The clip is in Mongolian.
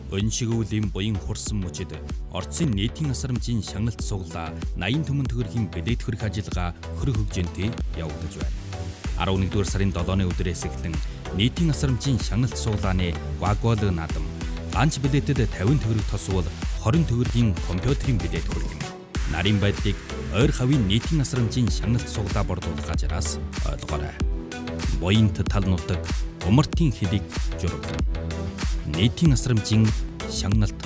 Өншигүүлийн буян хурсан мөчид орцын нийтийн асрамжийн шагналт суглаа 80 түмэн төгрөгийн билет хөрөх ажиллагаа хөрөх хөгжинтэй явагдаж байна. 11-р сарын 7-ны өдрөөс эхлэн нийтийн асрамжийн шагналт суглааны вагвал наадам ганц билетэд 50 төгрөг тосвол 20 төгрөгийн компьютерийн билет хүргэн. Нарийн байдлыг ойр хавийн нийтийн асрамжийн шагналт суглаа борлуулах ажраас ойлгоорой. Буянт тал нутаг умартын хэлийг жураглана. Нийтийн асрамжийн шагналт